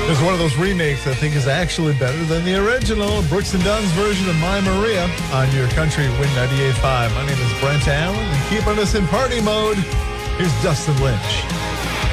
There's one of those remakes I think is actually better than the original. Brooks and Dunn's version of My Maria on your country Win 98.5. My name is Brent Allen, and keeping us in party mode, here's Dustin Lynch.